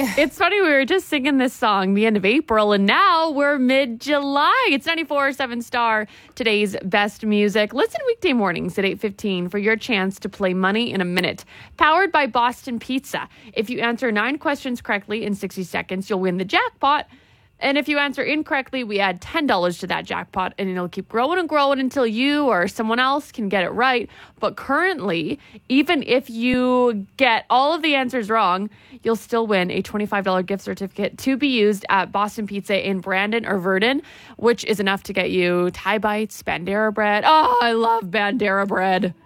It's funny, we were just singing this song the end of April, and now we're mid-July. It's 94.7 Star, today's best music. Listen weekday mornings at 8:15 for your chance to play Money in a Minute. Powered by Boston Pizza. If you answer 9 questions correctly in 60 seconds, you'll win the jackpot. And if you answer incorrectly, we add $10 to that jackpot, and it'll keep growing and growing until you or someone else can get it right. But currently, even if you get all of the answers wrong, you'll still win a $25 gift certificate to be used at Boston Pizza in Brandon or Verdon, which is enough to get you Thai bites, Bandera bread. Oh, I love Bandera bread.